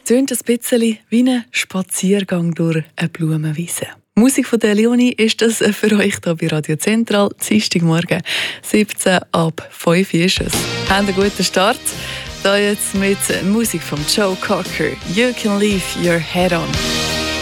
Tönt ein bisschen wie ein Spaziergang durch eine Blumenwiese. Musik von der Leonie ist das für euch hier bei Radio Zentral. Dienstagmorgen 17 ab 5 ist es. Habt einen guten Start. Hier jetzt mit Musik von Joe Cocker. You can leave your head on.